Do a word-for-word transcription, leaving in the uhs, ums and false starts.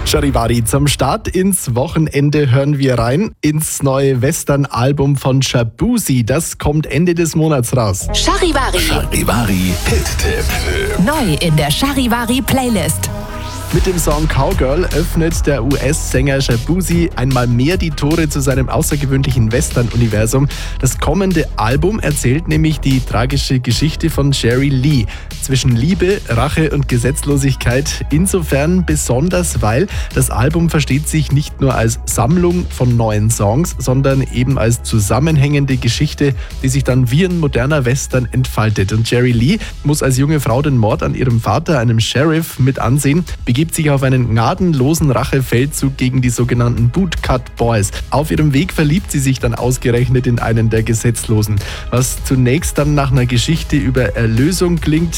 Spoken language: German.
Charivari, zum Start ins Wochenende hören wir rein ins neue Western-Album von Shaboozey. Das kommt Ende des Monats raus. Charivari. Charivari Hit-Tipp. Neu in der Charivari Playlist. Mit dem Song Cowgirl öffnet der U S-Sänger Shaboozey einmal mehr die Tore zu seinem außergewöhnlichen Western-Universum. Das kommende Album erzählt nämlich die tragische Geschichte von Jerry Lee. Zwischen Liebe, Rache und Gesetzlosigkeit. Insofern besonders, weil das Album versteht sich nicht nur als Sammlung von neuen Songs, sondern eben als zusammenhängende Geschichte, die sich dann wie ein moderner Western entfaltet. Und Jerry Lee muss als junge Frau den Mord an ihrem Vater, einem Sheriff, mit ansehen, begibt sich auf einen gnadenlosen Rachefeldzug gegen die sogenannten Bootcut Boys. Auf ihrem Weg verliebt sie sich dann ausgerechnet in einen der Gesetzlosen. Was zunächst dann nach einer Geschichte über Erlösung klingt,